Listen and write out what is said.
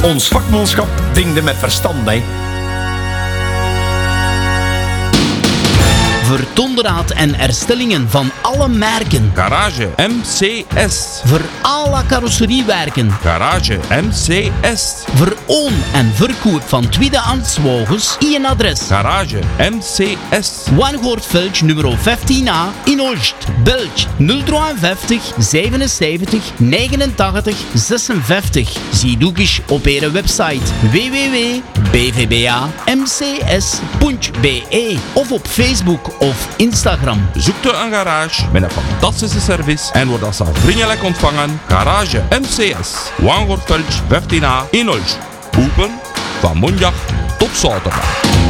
Ons vakmanschap dingde met verstand, hè. Voor onderhoud en herstellingen van alle merken. Garage MCS. Voor alle carrosseriewerken. Garage MCS. Voor oon- en verkoop van tweedehands wagens. Eén adres. Garage MCS. Wangoortveld nummer 15A in Oost. Belg 053 77 89 56. Zie ook eens op onze website www.bvbamcs.be of op Facebook of Instagram. Zoekt u een garage met een fantastische service en wordt als vriendelijk ontvangen. Garage MCS. Wangoortveld 15A in Oost. Open van maandag tot zaterdag.